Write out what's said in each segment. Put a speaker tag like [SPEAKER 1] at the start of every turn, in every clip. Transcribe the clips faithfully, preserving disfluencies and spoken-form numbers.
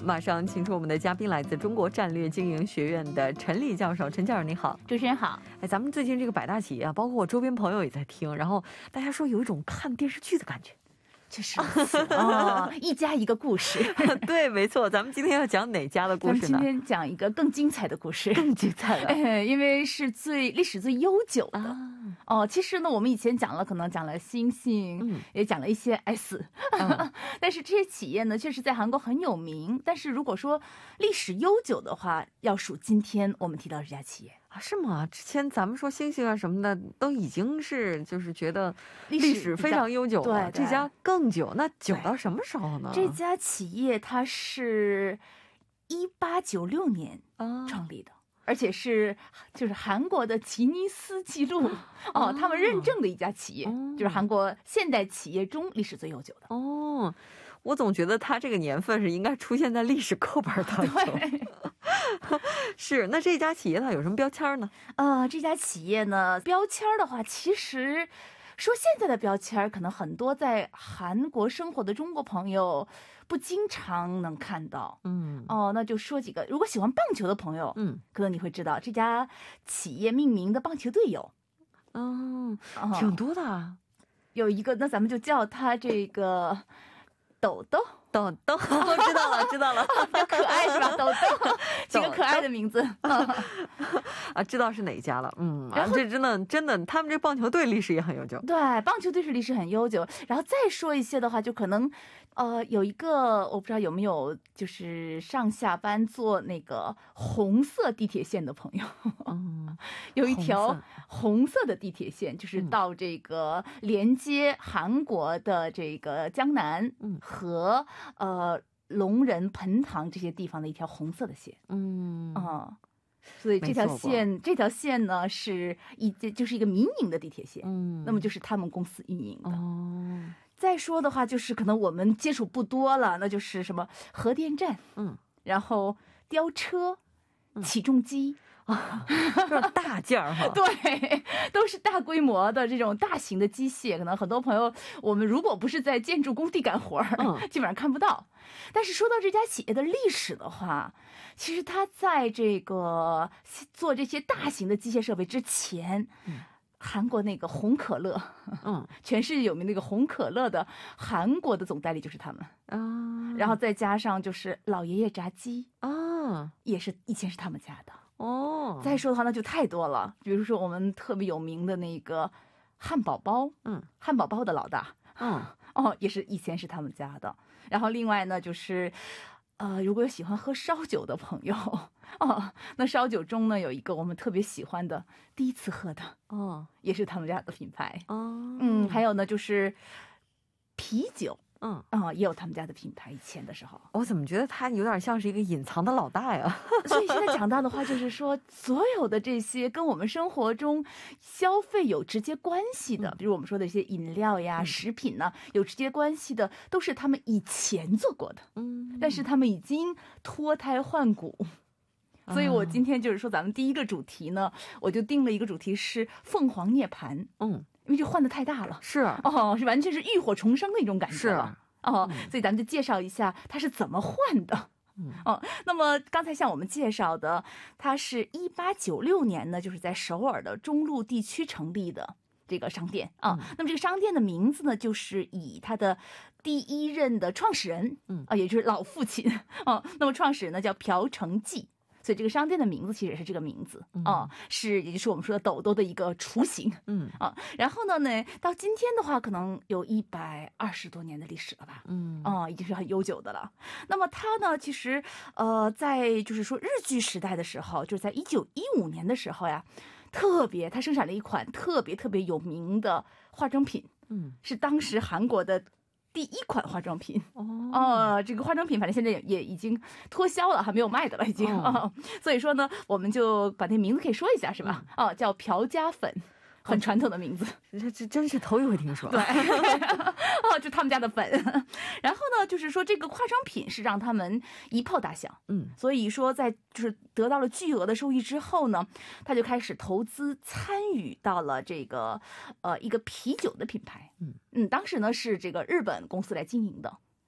[SPEAKER 1] 马上请出我们的嘉宾，来自中国战略经营学院的陈丽教授。陈教授你好。
[SPEAKER 2] 主持人好。
[SPEAKER 1] 哎，咱们最近这个百大企业啊，包括我周边朋友也在听，然后大家说有一种看电视剧的感觉。
[SPEAKER 2] 确实哦，一家一个故事。
[SPEAKER 1] 对，没错。咱们今天要讲哪家的故事呢？
[SPEAKER 2] 咱们今天讲一个更精彩的故事。
[SPEAKER 1] 更精彩的、
[SPEAKER 2] 哎、因为是最历史最悠久的、啊、哦。其实呢，我们以前讲了，可能讲了星星、嗯、也讲了一些 S、嗯、但是这些企业呢，确实在韩国很有名。但是如果说历史悠久的话，要数今天我们提到这家企业。
[SPEAKER 1] 啊，是吗？之前咱们说星星啊什么的，都已经是就是觉得历史非常悠久了，这家更久。那久到什么时候呢？
[SPEAKER 2] 这家企业它是一八九六年创立的、啊，而且是就是韩国的吉尼斯纪录哦，他们认证的一家企业、哦，就是韩国现代企业中历史最悠久的
[SPEAKER 1] 哦。我总觉得它这个年份是应该出现在历史课本当中。是，那这家企业它有什么标签呢？
[SPEAKER 2] 呃，这家企业呢，标签的话，其实说现在的标签，可能很多在韩国生活的中国朋友不经常能看到。嗯，哦，那就说几个。如果喜欢棒球的朋友，嗯，可能你会知道这家企业命名的棒球队有，
[SPEAKER 1] 嗯，哦、挺多的啊。
[SPEAKER 2] 有一个，那咱们就叫它这个。豆豆
[SPEAKER 1] 豆豆，知道了知道了，
[SPEAKER 2] 比较可爱是吧？豆豆，几个可爱的名字
[SPEAKER 1] 啊，知道是哪家了。嗯，然后这真的真的，他们这棒球队历史也很悠久。
[SPEAKER 2] 对，棒球队是历史很悠久。然后再说一些的话，就可能呃有一个我不知道有没有，就是上下班坐那个红色地铁线的朋友。嗯，有一条红色的地铁线，就是到这个连接韩国的这个江南和呃龙仁盆塘这些地方的一条红色的线。嗯啊。所以这条线，这条线呢是一就是一个民营的地铁线，嗯，那么就是他们公司运营的。哦，再说的话，就是可能我们接触不多了，那就是什么核电站，嗯，然后吊车、起重机。
[SPEAKER 1] 啊，这是大件儿哈，
[SPEAKER 2] 对，都是大规模的这种大型的机械，可能很多朋友我们如果不是在建筑工地干活，嗯，基本上看不到。但是说到这家企业的历史的话，其实它在这个做这些大型的机械设备之前，嗯，韩国那个红可乐，嗯，全世界有名那个红可乐的韩国的总代理就是他们啊，然后再加上就是老爷爷炸鸡啊，也是以前是他们家的。哦，再说的话那就太多了，比如说我们特别有名的那个汉堡包，嗯，汉堡包的老大，嗯，哦，也是以前是他们家的。然后另外呢，就是呃，如果有喜欢喝烧酒的朋友，哦，那烧酒中呢有一个我们特别喜欢的，第一次喝的，哦，也是他们家的品牌，哦，嗯，还有呢就是啤酒。嗯啊、哦，也有他们家的品牌。以前的时候，
[SPEAKER 1] 我怎么觉得他有点像是一个隐藏的老大呀？
[SPEAKER 2] 所以现在讲到的话，就是说，所有的这些跟我们生活中消费有直接关系的，嗯、比如我们说的一些饮料呀、嗯、食品呢，有直接关系的，都是他们以前做过的。嗯，但是他们已经脱胎换骨。所以我今天就是说，咱们第一个主题呢，我就定了一个主题是凤凰涅槃。嗯。因为这换的太大了，
[SPEAKER 1] 是
[SPEAKER 2] 哦，是完全是浴火重生的一种感觉了，哦、嗯，所以咱们就介绍一下它是怎么换的，嗯，哦，那么刚才像我们介绍的，它是一八九六年呢，就是在首尔的中路地区成立的这个商店啊、嗯，那么这个商店的名字呢，就是以它的第一任的创始人，嗯啊，也就是老父亲哦，那么创始人呢叫朴成纪。所以这个商店的名字其实也是这个名字啊、嗯哦，是也就是我们说的豆豆的一个雏形，嗯啊，然后呢呢，到今天的话，可能有一百二十多年的历史了吧，嗯啊、哦，已经是很悠久的了。那么它呢，其实呃，在就是说日据时代的时候，就是在一九一五年的时候呀，特别它生产了一款特别特别有名的化妆品，嗯，是当时韩国的第一款化妆品哦、呃，这个化妆品反正现在也也已经脱销了，还没有卖的了，已经、哦呃。所以说呢，我们就把那名字可以说一下，是吧？哦、嗯呃，叫朴家粉。很传统的名字，
[SPEAKER 1] 这这真是头一回听说。
[SPEAKER 2] 对，哦，就他们家的粉。然后呢，就是说这个化妆品是让他们一炮打响，嗯，所以说在就是得到了巨额的收益之后呢，他就开始投资参与到了这个呃一个啤酒的品牌，嗯嗯，当时呢是这个日本公司来经营的。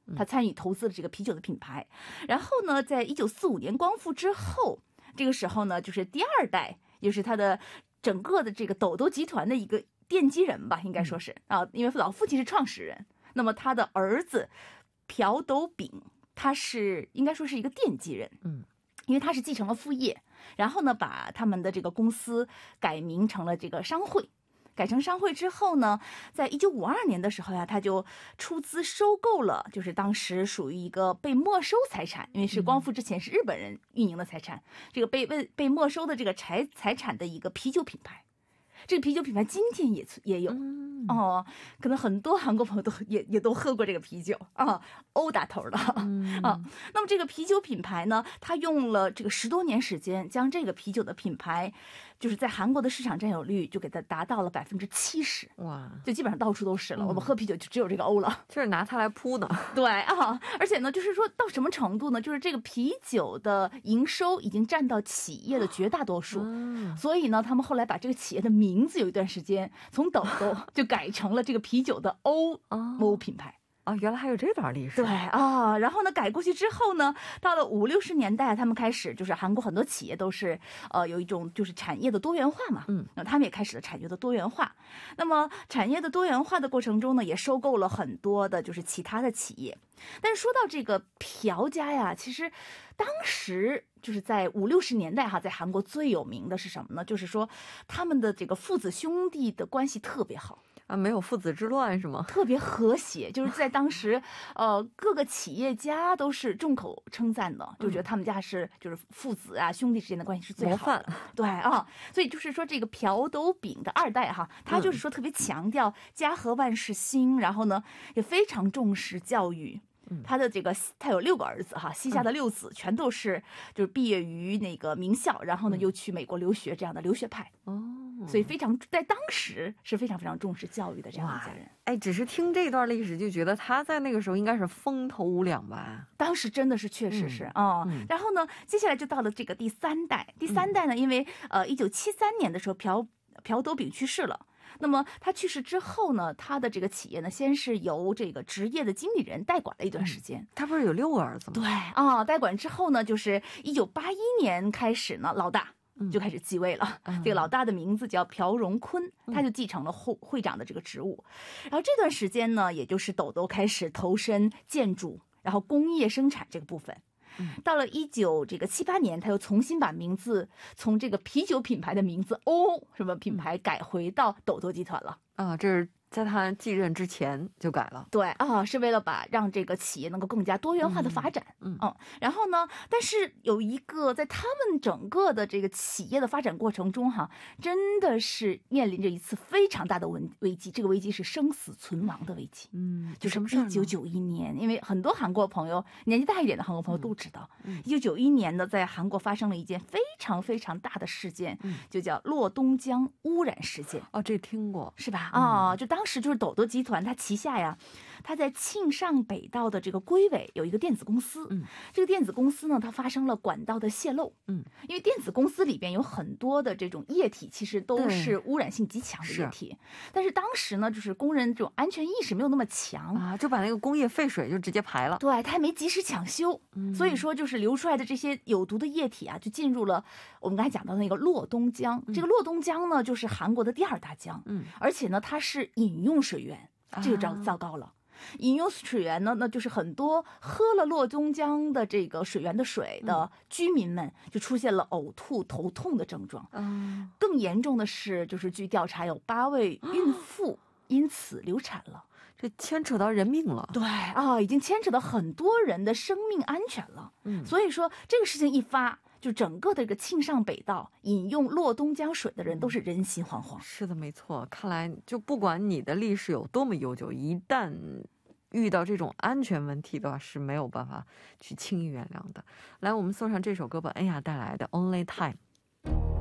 [SPEAKER 2] 他参与投资了这个啤酒的品牌。然后呢，在一九四五年光复之后，这个时候呢，就是第二代，也是他的整个的这个斗斗集团的一个奠基人吧，应该说是啊，因为老父亲是创始人，那么他的儿子朴斗炳，他是应该说是一个奠基人，
[SPEAKER 1] 嗯，
[SPEAKER 2] 因为他是继承了父业，然后呢，把他们的这个公司改名成了这个商会。改成商会之后呢，在一九五二年的时候呀，他就出资收购了，就是当时属于一个被没收财产，因为是光复之前是日本人运营的财产，这个被被被没收的这个财财产的一个啤酒品牌。这个啤酒品牌今天也也有、嗯、哦，可能很多韩国朋友都也也都喝过这个啤酒啊，欧打头的、嗯、啊。那么这个啤酒品牌呢，它用了这个十多年时间，将这个啤酒的品牌，就是在韩国的市场占有率就给它达到了百分之七十，哇，就基本上到处都是了。嗯、我们喝啤酒就只有这个欧了，
[SPEAKER 1] 就是拿它来铺的。
[SPEAKER 2] 对啊，而且呢，就是说到什么程度呢？就是这个啤酒的营收已经占到企业的绝大多数，嗯、所以呢，他们后来把这个企业的名名字有一段时间从斗斗就改成了这个啤酒的欧欧品牌
[SPEAKER 1] 啊，原来还有这段历史。
[SPEAKER 2] 对啊，然后呢，改过去之后呢，到了五六十年代，他们开始就是韩国很多企业都是呃有一种就是产业的多元化嘛，嗯，那他们也开始了产业的多元化。那么产业的多元化的过程中呢，也收购了很多的就是其他的企业。但是说到这个朴家呀，其实当时就是在五六十年代哈，在韩国最有名的是什么呢？就是说他们的这个父子兄弟的关系特别好。
[SPEAKER 1] 啊，没有父子之乱是吗？
[SPEAKER 2] 特别和谐，就是在当时，呃，各个企业家都是众口称赞的，就觉得他们家是就是父子啊兄弟之间的关系是最好的。对啊，所以就是说这个朴斗炳的二代哈，他就是说特别强调家和万事兴，然后呢也非常重视教育。他的这个他有六个儿子哈，膝下的六子全都是就是毕业于那个名校，然后呢又去美国留学这样的留学派哦，所以非常在当时是非常非常重视教育的这样一家人。
[SPEAKER 1] 哎，只是听这段历史就觉得他在那个时候应该是风头无两吧？
[SPEAKER 2] 当时真的是确实是啊、嗯嗯。然后呢，接下来就到了这个第三代，第三代呢，嗯、因为呃一九七三年的时候朴朴斗炳去世了。那么他去世之后呢，他的这个企业呢，先是由这个职业的经理人代管了一段时间。嗯、
[SPEAKER 1] 他不是有六个儿子吗？
[SPEAKER 2] 对啊，代管之后呢，就是一九八一年开始呢，老大就开始继位了。嗯、这个老大的名字叫朴荣坤，他就继承了会会长的这个职务。然后这段时间呢，也就是斗斗开始投身建筑，然后工业生产这个部分。到了一九这个七八年，他又重新把名字从这个啤酒品牌的名字欧什么品牌改回到斗斗集团了
[SPEAKER 1] 啊，这是在他继任之前就改了。
[SPEAKER 2] 对啊，是为了把让这个企业能够更加多元化的发展。嗯 嗯, 嗯，然后呢，但是有一个在他们整个的这个企业的发展过程中哈，真的是面临着一次非常大的危危机，这个危机是生死存亡的危机。嗯，就是一九九一年，因为很多韩国朋友年纪大一点的韩国朋友都知道，一九九一年呢，在韩国发生了一件非常非常大的事件，嗯、就叫洛东江污染事件。
[SPEAKER 1] 哦，这听过
[SPEAKER 2] 是吧？啊、嗯，就当时就是斗斗集团，它旗下呀，它在庆尚北道的这个龟尾有一个电子公司，嗯，这个电子公司呢，它发生了管道的泄漏，嗯，因为电子公司里边有很多的这种液体，其实都是污染性极强的液体，但是当时呢，就是工人这种安全意识没有那么强
[SPEAKER 1] 啊，就把那个工业废水就直接排了，
[SPEAKER 2] 对，他还没及时抢修，嗯，所以说就是流出来的这些有毒的液体啊，就进入了我们刚才讲到的那个洛东江，嗯、这个洛东江呢，就是韩国的第二大江，嗯，而且呢，它是饮用水源，这个糟糟糕了。啊饮用水源呢，那就是很多喝了洛东江的这个水源的水的居民们就出现了呕吐、头痛的症状。嗯，更严重的是，就是据调查有八位孕妇因此流产了，
[SPEAKER 1] 这牵扯到人命了。
[SPEAKER 2] 对啊，已经牵扯到很多人的生命安全了。嗯，所以说这个事情一发，就整个的这个庆尚北道饮用洛东江水的人都是人心惶惶。
[SPEAKER 1] 是的，没错。看来就不管你的历史有多么悠久，一旦遇到这种安全问题的话，是没有办法去轻易原谅的。来，我们送上这首歌吧，恩雅带来的《Only Time》。